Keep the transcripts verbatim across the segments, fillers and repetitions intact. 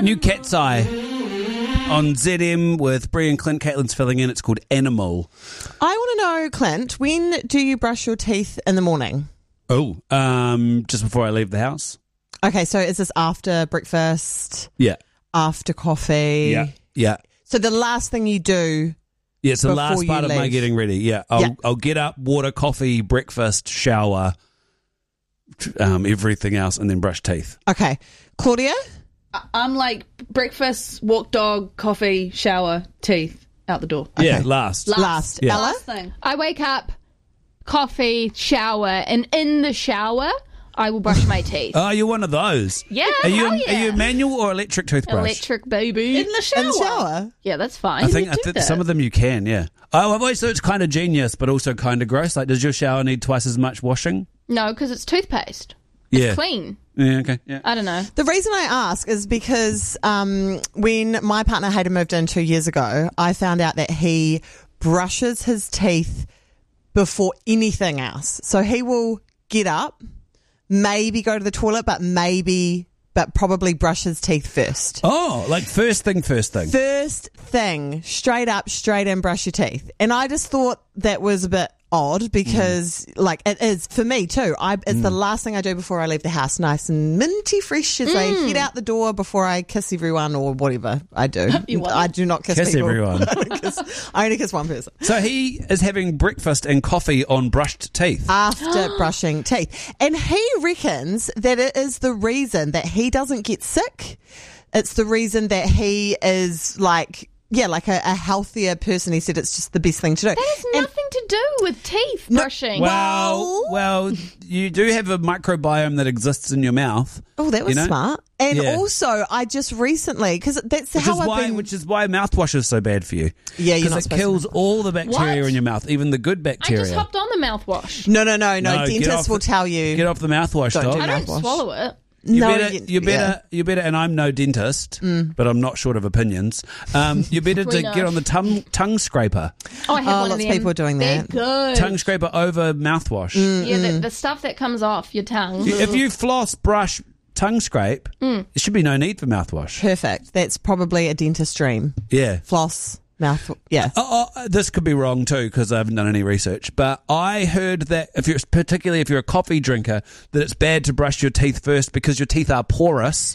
New Cat's Eye on Z M with Brie and Clint. Caitlin's filling in. It's called Animal. I want to know, Clint, when do you brush your teeth in the morning? Oh, um, just before I leave the house. Okay, so is this after breakfast? Yeah. After coffee? Yeah. Yeah. So the last thing you do... Yeah, it's the before last you part of my leave. getting ready. Yeah. I'll, Yeah. I'll get up, water, coffee, breakfast, shower, um, everything else, and then brush teeth. Okay. Claudia? I'm like breakfast, walk dog, coffee, shower, teeth, out the door. Yeah, last. Last. Last. Yeah. Ella? Last thing. I wake up, coffee, shower, and in the shower, I will brush my teeth. Oh, you're one of those. Yeah, Are you hell a, yeah. are you a manual or electric toothbrush? Electric, baby. In the shower. In the shower? Yeah, that's fine. I think you I do think that? some of them you can, yeah. Oh, I've always thought it's kind of genius, but also kind of gross. Like, does your shower need twice as much washing? No, because it's toothpaste. Yeah. It's clean. Yeah, okay, yeah. I don't know. The reason I ask is because um, when my partner Hayden moved in two years ago, I found out that he brushes his teeth before anything else. So he will get up, maybe go to the toilet, but maybe, but probably brush his teeth first. Oh, like first thing, first thing. First thing, straight up, straight in, brush your teeth. And I just thought that was a bit odd because, Mm. like, it is for me too. I it's the last thing I do before I leave the house, nice and minty fresh as I Mm. head out the door before I kiss everyone or whatever I do. You what? I do not kiss, Kiss people. everyone. I, don't kiss, I only kiss one person So he is having breakfast and coffee on brushed teeth. after brushing teeth, and he reckons that it is the reason that he doesn't get sick. It's the reason that he is like. Yeah, like a, a healthier person. He said it's just the best thing to do. That has And- nothing to do with teeth brushing. Well, well, you do have a microbiome that exists in your mouth. Oh, that was you know? smart. And Yeah. also, I just recently, because that's Which how is I've why, been... which is why mouthwash is so bad for you. Yeah, you're because not it supposed to kills mouthwash. all the bacteria What? in your mouth, even the good I bacteria. just hopped on the mouthwash. No, no, no, no. No, get Dentists off will the- tell you... Get off the mouthwash, Don't dog. do I don't Mouthwash. swallow it. You no, better, you, you better, yeah. you better, and I'm no dentist, but I'm not short of opinions. Um, you better We to know. get on the tongue tongue scraper, Oh, I have Oh, one of lots of them. people are doing They're that. good. tongue scraper over mouthwash. Yeah, the, the stuff that comes off your tongue. If you floss, brush, tongue scrape, Mm. there should be no need for mouthwash. Perfect. That's probably a dentist dream. Yeah. Floss, mouth... Yeah. Oh, oh, this could be wrong too because I haven't done any research. But I heard that if you're particularly if you're a coffee drinker, that it's bad to brush your teeth first because your teeth are porous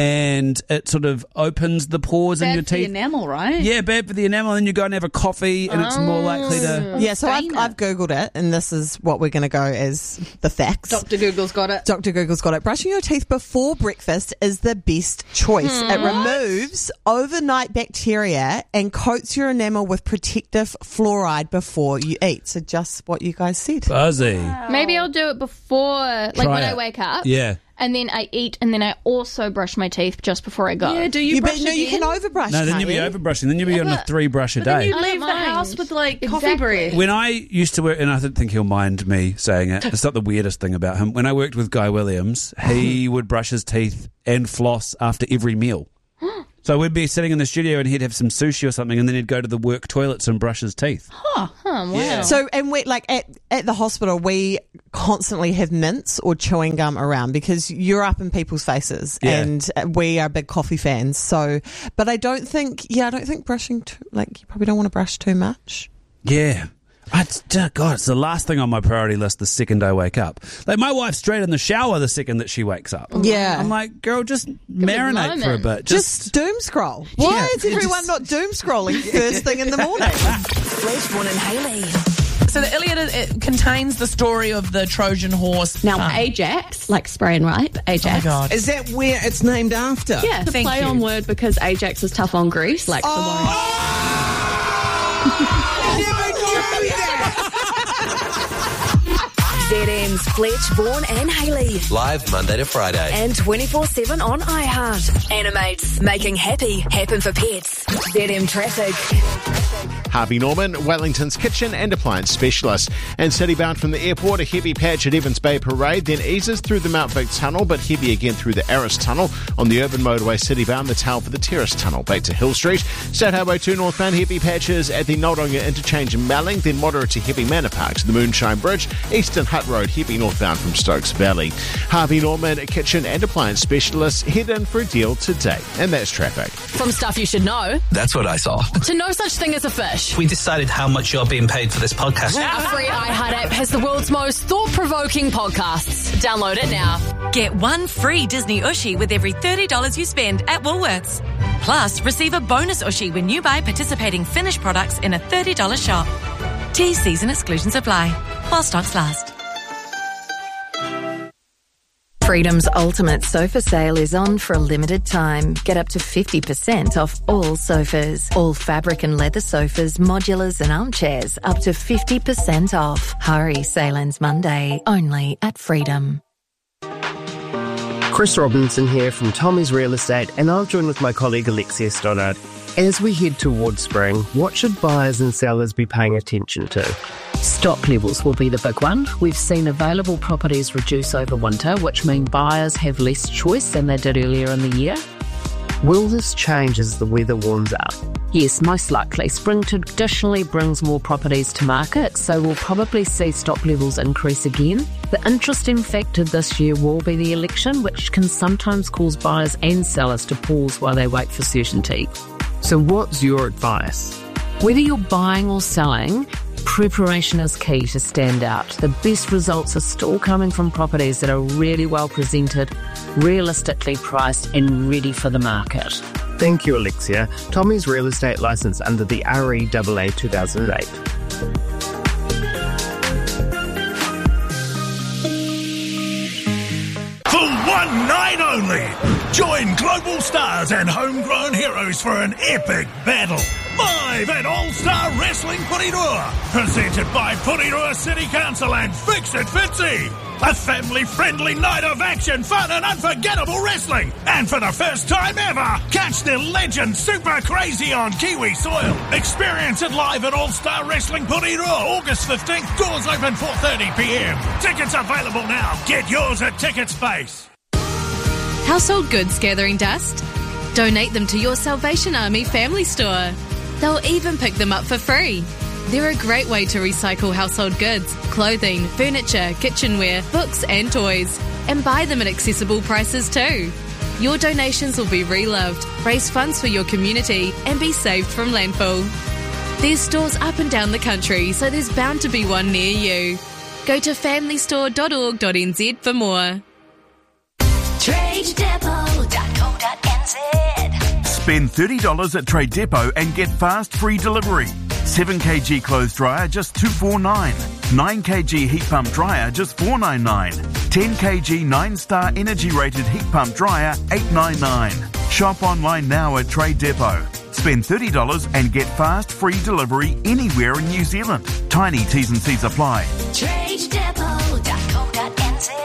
and it sort of opens the pores in Bad your for the teeth. enamel, right? Yeah, bad for the enamel. And then you go and have a coffee, and it's more likely to. Yeah, so I've, Stain it. I've Googled it, and this is what we're going to go as the facts. Doctor Google's got it. Doctor Google's got it. Brushing your teeth before breakfast is the best choice. It removes overnight bacteria and coats your enamel with protective fluoride before you eat. So just what you guys said. Buzzy. Maybe I'll do it before, like Try when it. I wake up. Yeah. And then I eat, and then I also brush my teeth just before I go. Yeah, do you You brush bet, no, you again? can overbrush. No, then can't you'll be you? overbrushing. Then you'll be Yeah, on a but- three brush a But then day. you I leave don't the mind. house with like coffee Exactly. breath. When I used to work, and I don't think he'll mind me saying it, it's not the weirdest thing about him. When I worked with Guy Williams, he would brush his teeth and floss after every meal. So we'd be sitting in the studio and he'd have some sushi or something, and then he'd go to the work toilets and brush his teeth. Oh, wow. Yeah. So, and we like at, at the hospital, we constantly have mints or chewing gum around because you're up in people's faces, Yeah. and uh, we are big coffee fans. So, but I don't think, yeah, I don't think brushing too, like you probably don't want to brush too much. Yeah. I, God, it's the last thing on my priority list the second I wake up. Like, my wife's straight in the shower the second that she wakes up. Yeah. I'm like, girl, just marinate for a moment. bit. Just, Just, doom scroll. Why Yeah, is everyone just- not doom scrolling first thing in the morning? Fledgborn and Haley. So the Iliad, it contains the story of the Trojan horse. Now, Um, Ajax, like spray and wipe, Ajax. Oh my God. Is that where it's named after? Yeah, the Thank play you. on word because Ajax is tough on Greece, like the warrior. Never knew that! Z M's Fletch, Vaughan and Haley. Live Monday to Friday. And twenty-four seven on iHeart. Animates, making happy happen for pets. Z M Traffic. Harvey Norman, Wellington's kitchen and appliance specialist. And citybound from the airport, a heavy patch at Evans Bay Parade, then eases through the Mount Vic Tunnel, but heavy again through the Arras Tunnel. On the urban motorway citybound, the tail for the Terrace Tunnel. Back to Hill Street. State Highway two northbound, heavy patches at the Noldonga interchange in Melling, then moderate to heavy Manor Park to the Moonshine Bridge. Eastern Hutt Road, heavy northbound from Stokes Valley. Harvey Norman, kitchen and appliance specialist, head in for a deal today. And that's traffic. From stuff you should know, That's what I saw. to no such thing as a fish. We decided how much you're being paid for this podcast. Our free iHeart app has the world's most thought-provoking podcasts. Download it now. Get one free Disney Ushi with every thirty dollars you spend at Woolworths. Plus, receive a bonus Ushi when you buy participating Finnish products in a thirty dollars shop. T, C's and exclusions apply, while stocks last. Freedom's ultimate sofa sale is on for a limited time. Get up to fifty percent off all sofas. All fabric and leather sofas, modulars and armchairs up to fifty percent off. Hurry, sale ends Monday, only at Freedom. Chris Robinson here from Tommy's Real Estate, and I'll join with my colleague Alexia Stoddard. As we head towards spring, what should buyers and sellers be paying attention to? Stock levels will be the big one. We've seen available properties reduce over winter, which means buyers have less choice than they did earlier in the year. Will this change as the weather warms up? Yes, most likely. Spring traditionally brings more properties to market, so we'll probably see stock levels increase again. The interesting factor this year will be the election, which can sometimes cause buyers and sellers to pause while they wait for certainty. So what's your advice? Whether you're buying or selling, preparation is key to stand out. The best results are still coming from properties that are really well presented, realistically priced and ready for the market. Thank you, Alexia. Tommy's Real Estate licence under the R E A A two thousand eight. For one night only, join global stars and homegrown heroes for an epic battle. Live at All-Star Wrestling Porirua, presented by Porirua City Council and Fix It Fitzy. A family-friendly night of action, fun and unforgettable wrestling. And for the first time ever, catch the legend Super Crazy on Kiwi soil. Experience it live at All-Star Wrestling Porirua, August fifteenth. Doors open four thirty p.m. Tickets available now. Get yours at Ticket Space. Household goods gathering dust? Donate them to your Salvation Army family store. They'll even pick them up for free. They're a great way to recycle household goods, clothing, furniture, kitchenware, books and toys, and buy them at accessible prices too. Your donations will be reloved, raise funds for your community, and be saved from landfill. There's stores up and down the country, so there's bound to be one near you. Go to family store dot org dot n z for more. trade depot dot co dot n z. Spend thirty dollars at Trade Depot and get fast free delivery. seven kilogram clothes dryer just two hundred forty-nine dollars. nine kilogram heat pump dryer just four hundred ninety-nine dollars. ten kilogram nine star energy rated heat pump dryer eight hundred ninety-nine dollars. Shop online now at Trade Depot. Spend thirty dollars and get fast free delivery anywhere in New Zealand. Tiny T's and C's apply. trade depot dot co dot n z.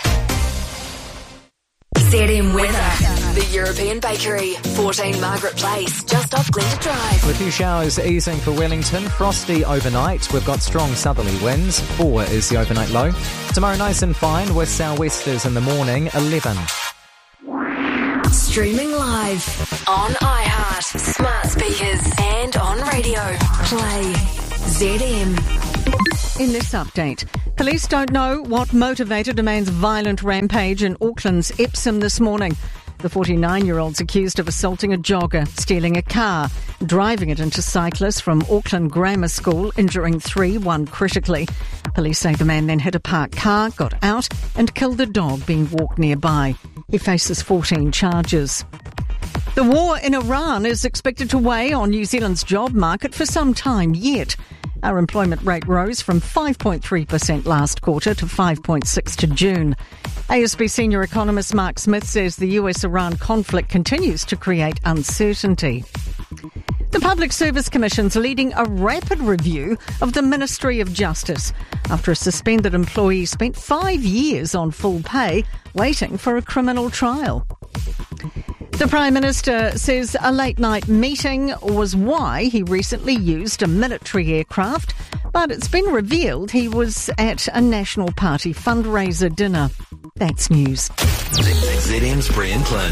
Z M weather. The European Bakery, fourteen Margaret Place, just off Glenda Drive. With few showers easing for Wellington, frosty overnight. We've got strong southerly winds. Four is the overnight low. Tomorrow nice and fine with sou'westers in the morning, eleven. Streaming live on iHeart, smart speakers and on radio. Play Z M. In this update, police don't know what motivated a man's violent rampage in Auckland's Epsom this morning. The forty-nine-year-old's accused of assaulting a jogger, stealing a car, driving it into cyclists from Auckland Grammar School, injuring three, one critically. Police say the man then hit a parked car, got out and killed a dog being walked nearby. He faces fourteen charges. The war in Iran is expected to weigh on New Zealand's job market for some time yet. Our employment rate rose from five point three percent last quarter to five point six percent to June. A S B senior economist Mark Smith says the U S-Iran conflict continues to create uncertainty. The Public Service Commission's leading a rapid review of the Ministry of Justice after a suspended employee spent five years on full pay waiting for a criminal trial. The Prime Minister says a late-night meeting was why he recently used a military aircraft, but it's been revealed he was at a National Party fundraiser dinner. That's news. Z M's Brian Clint.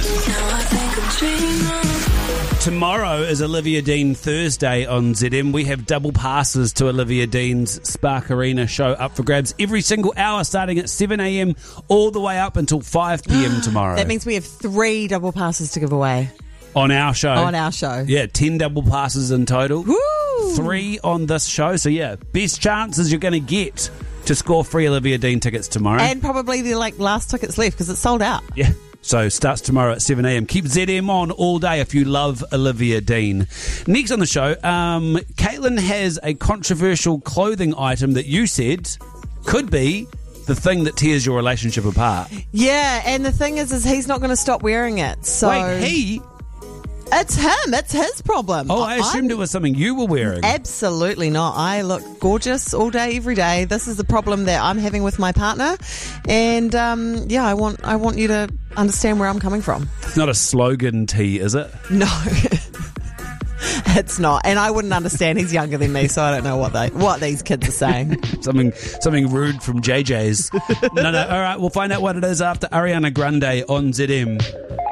Tomorrow is Olivia Dean Thursday on Z M. We have double passes to Olivia Dean's Spark Arena show up for grabs every single hour starting at seven a.m. all the way up until five p.m. tomorrow. That means we have three double passes to give away. On our show. On our show. Yeah, ten double passes in total. Woo! Three on this show. So yeah, best chances you're going to get to score free Olivia Dean tickets tomorrow. And probably the like last tickets left because it's sold out. Yeah. So starts tomorrow at seven a.m. Keep Z M on all day if you love Olivia Dean. Next on the show, um, Caitlin has a controversial clothing item that you said could be the thing that tears your relationship apart. Yeah, and the thing is, is he's not going to stop wearing it. So Wait, he? It's him. It's his problem. Oh, I assumed I'm, it was something you were wearing. Absolutely not. I look gorgeous all day, every day. This is the problem that I'm having with my partner, and um, yeah, I want I want you to understand where I'm coming from. It's not a slogan tee, is it? No. It's not, and I wouldn't understand. He's younger than me, so I don't know what they what these kids are saying. something something rude from J J's. no, no. All right, we'll find out what it is after Ariana Grande on Z M.